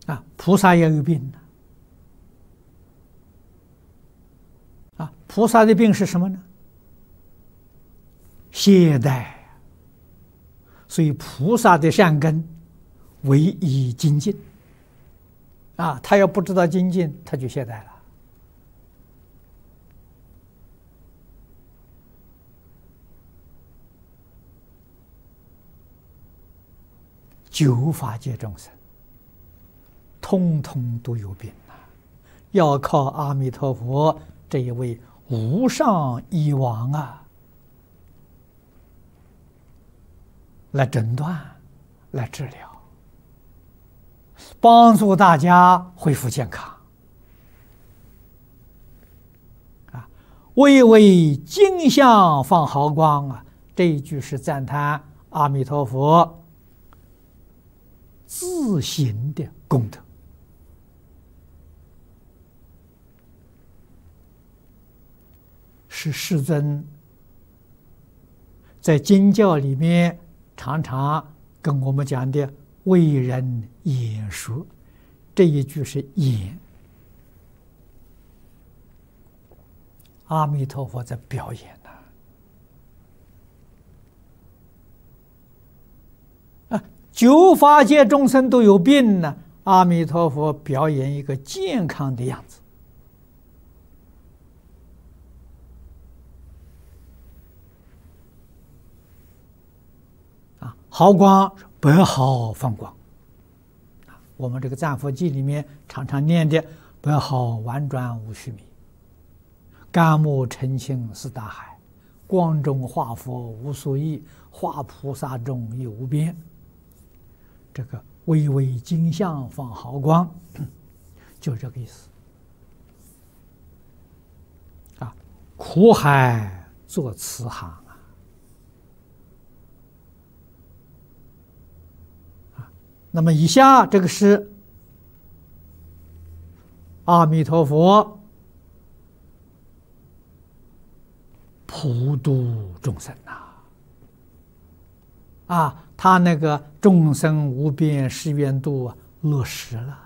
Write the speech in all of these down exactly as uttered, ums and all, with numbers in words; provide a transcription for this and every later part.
啊，菩萨也有病啊，菩萨的病是什么呢？懈怠。所以菩萨的善根唯以精进啊，他要不知道精进，他就懈怠了。九法界众生通通都有病啊，要靠阿弥陀佛这一位无上医王啊来诊断，来治疗，帮助大家恢复健康啊！巍巍金像放毫光啊！这一句是赞叹阿弥陀佛自行的功德。是世尊在经教里面常常跟我们讲的为人演说，这一句是演，阿弥陀佛在表演呢、啊。啊，九法界众生都有病呢，阿弥陀佛表演一个健康的样子。毫光，百毫放光。我们这个赞佛记里面常常念的“百毫婉转无须弥，干木澄清似大海，光中化佛无所异，化菩萨中亦无边”。这个巍巍金像放毫光，就这个意思。啊，苦海作慈航。那么以下这个是阿弥陀佛普度众生呐，啊，他那个众生无边誓愿度啊落实了。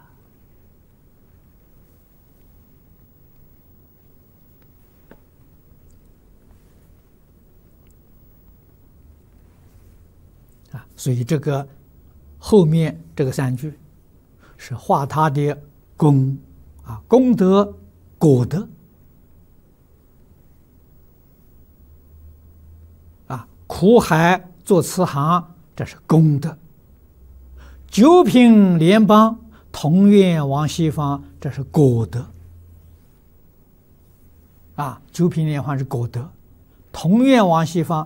啊，所以这个。后面这个三句是化他的功啊，功德果德啊，苦海作慈航，这是功德；九品莲邦同愿往西方，这是果德啊，九品莲花是果德，同愿往西方